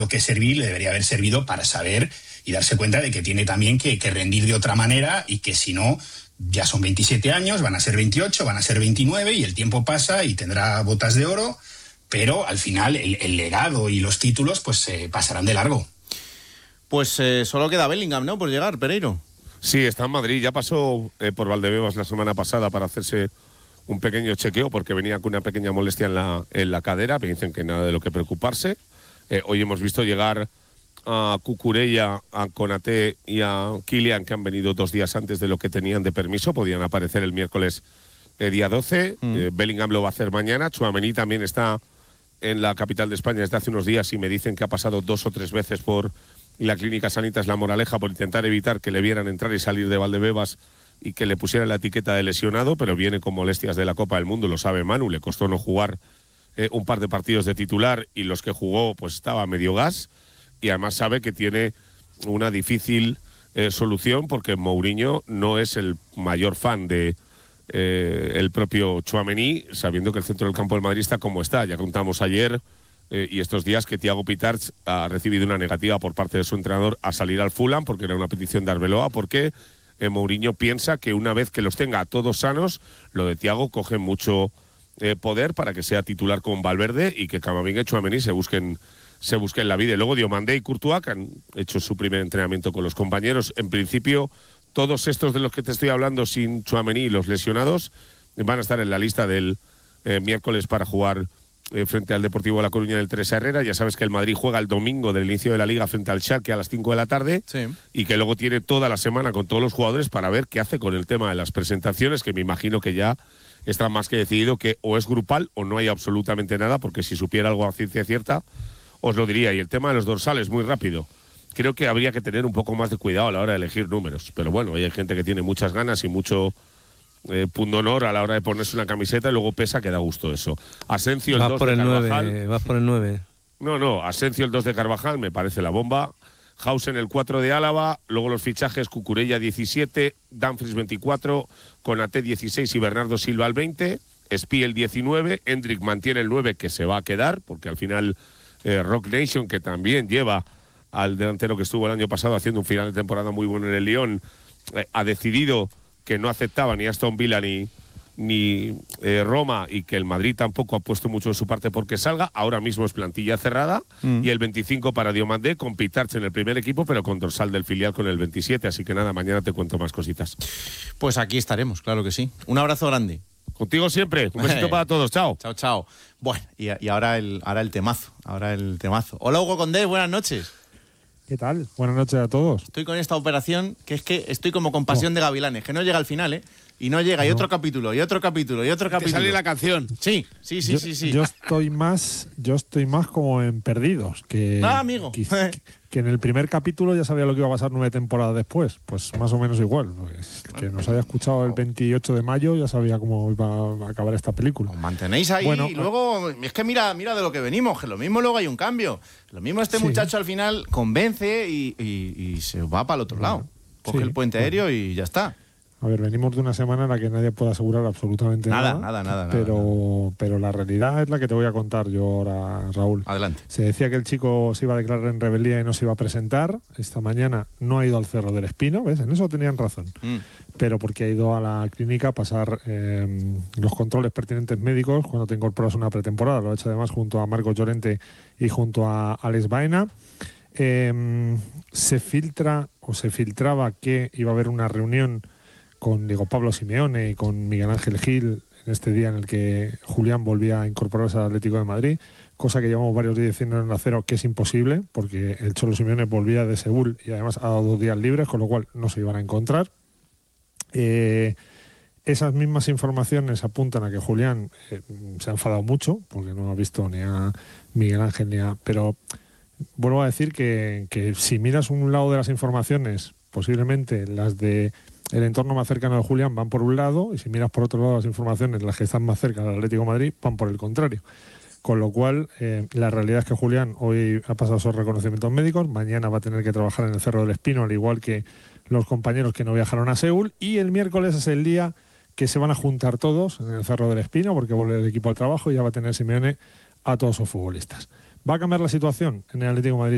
que servir, le debería haber servido para saber y darse cuenta de que tiene también que rendir de otra manera y que si no, ya son 27 años, van a ser 28, van a ser 29 y el tiempo pasa y tendrá botas de oro, pero al final el legado y los títulos pues pasarán de largo. Pues solo queda Bellingham, ¿no?, por llegar, Pereiro. Sí, está en Madrid, ya pasó por Valdebebas la semana pasada para hacerse un pequeño chequeo porque venía con una pequeña molestia en la cadera, me dicen que nada de lo que preocuparse. Hoy hemos visto llegar a Cucurella, a Konaté y a Kylian, que han venido 2 días antes de lo que tenían de permiso, podían aparecer el miércoles día 12, Bellingham lo va a hacer mañana, Tchouaméni también está en la capital de España desde hace unos días y me dicen que ha pasado 2 o 3 veces por la clínica Sanitas La Moraleja por intentar evitar que le vieran entrar y salir de Valdebebas y que le pusieran la etiqueta de lesionado, pero viene con molestias de la Copa del Mundo, lo sabe Manu, le costó no jugar un par de partidos de titular y los que jugó pues estaba a medio gas y además sabe que tiene una difícil solución porque Mourinho no es el mayor fan de el propio Tchouaméni, sabiendo que el centro del campo del Madrid está como está. Ya contamos ayer y estos días que Thiago Pitarch ha recibido una negativa por parte de su entrenador a salir al Fulham porque era una petición de Arbeloa, porque Mourinho piensa que una vez que los tenga todos sanos, lo de Thiago coge mucho poder para que sea titular con Valverde y que Camavinga y Tchouaméni se busquen la vida. Y luego Diomandé y Courtois, que han hecho su primer entrenamiento con los compañeros. En principio, todos estos de los que te estoy hablando sin Tchouaméni y los lesionados van a estar en la lista del miércoles para jugar frente al Deportivo de La Coruña del Teresa Herrera. Ya sabes que el Madrid juega el domingo del inicio de la Liga frente al Schalke a las 5 de la tarde, sí, y que luego tiene toda la semana con todos los jugadores para ver qué hace con el tema de las presentaciones, que me imagino que ya está más que decidido que o es grupal o no hay absolutamente nada, porque si supiera algo a ciencia cierta os lo diría. Y el tema de los dorsales, muy rápido. Creo que habría que tener un poco más de cuidado a la hora de elegir números. Pero bueno, hay gente que tiene muchas ganas y mucho pundonor a la hora de ponerse una camiseta y luego pesa, que da gusto eso. Asencio el 2 de Carvajal. Vas por el 9. No, Asencio el 2 de Carvajal, me parece la bomba. Hausen el 4 de Álava, luego los fichajes Cucurella 17, Dumfries 24, Konaté 16 y Bernardo Silva el 20, Espí el 19, Hendrik mantiene el 9 que se va a quedar, porque al final Rock Nation, que también lleva al delantero que estuvo el año pasado haciendo un final de temporada muy bueno en el Lyon, ha decidido que no aceptaba ni Aston Villa ni Roma y que el Madrid tampoco ha puesto mucho de su parte porque salga. Ahora mismo es plantilla cerrada y el 25 para Diomandé con Pitarch en el primer equipo, pero con dorsal del filial con el 27. Así que nada, mañana te cuento más cositas. Pues aquí estaremos, claro que sí. Un abrazo grande. Contigo siempre. Un besito para todos. Chao. Chao. Bueno, y ahora el temazo. Hola, Hugo Condés, buenas noches. ¿Qué tal? Buenas noches a todos. Estoy con esta operación que es que estoy como con Pasión de Gavilanes, que no llega al final, ¿eh? Y no llega, y otro capítulo, y otro capítulo, y otro capítulo. Te sale la canción. Sí. Yo estoy más como en Perdidos, que amigo. Que en el primer capítulo ya sabía lo que iba a pasar 9 temporadas después, pues más o menos igual. Que nos haya escuchado el 28 de mayo ya sabía cómo iba a acabar esta película. Os mantenéis ahí y luego, es que mira de lo que venimos, que lo mismo luego hay un cambio. Lo mismo muchacho al final convence y se va para el otro lado. Coge el puente aéreo y ya está. A ver, venimos de una semana en la que nadie puede asegurar absolutamente nada. Nada. Pero la realidad es la que te voy a contar yo ahora, Raúl. Adelante. Se decía que el chico se iba a declarar en rebeldía y no se iba a presentar. Esta mañana no ha ido al Cerro del Espino, ¿ves? En eso tenían razón. Pero porque ha ido a la clínica a pasar los controles pertinentes médicos cuando te incorporas a una pretemporada. Lo ha hecho además junto a Marcos Llorente y junto a Alex Baena. Se filtraba que iba a haber una reunión con Diego Pablo Simeone y con Miguel Ángel Gil en este día en el que Julián volvía a incorporarse al Atlético de Madrid, cosa que llevamos varios días diciendo en el Acero que es imposible, porque el Cholo Simeone volvía de Seúl y además ha dado 2 días libres, con lo cual no se iban a encontrar. Esas mismas informaciones apuntan a que Julián se ha enfadado mucho, porque no ha visto ni a Miguel Ángel pero vuelvo a decir que si miras un lado de las informaciones, posiblemente las de el entorno más cercano de Julián van por un lado, y si miras por otro lado las informaciones, las que están más cerca del Atlético de Madrid, van por el contrario. Con lo cual, la realidad es que Julián hoy ha pasado esos reconocimientos médicos, mañana va a tener que trabajar en el Cerro del Espino, al igual que los compañeros que no viajaron a Seúl, y el miércoles es el día que se van a juntar todos en el Cerro del Espino, porque vuelve el equipo al trabajo y ya va a tener Simeone a todos sus futbolistas. ¿Va a cambiar la situación en el Atlético de Madrid?